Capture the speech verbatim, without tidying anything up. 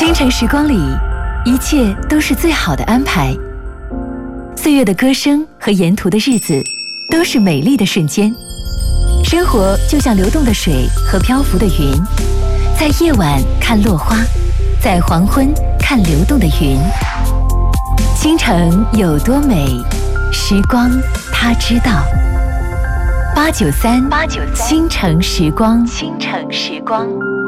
倾城时光里，一切都是最好的安排。岁月的歌声和沿途的日子，都是美丽的瞬间。生活就像流动的水和漂浮的云，在夜晚看落花，在黄昏看流动的云。倾城有多美，时光它知道。八九三，八九三，倾城时光，倾城时光。